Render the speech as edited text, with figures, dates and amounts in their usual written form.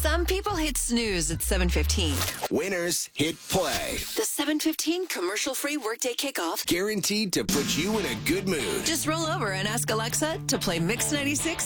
Some people hit snooze at 7:15. Winners hit play. The 7:15 commercial-free workday kickoff. Guaranteed to put you in a good mood. Just roll over and ask Alexa to play Mix 96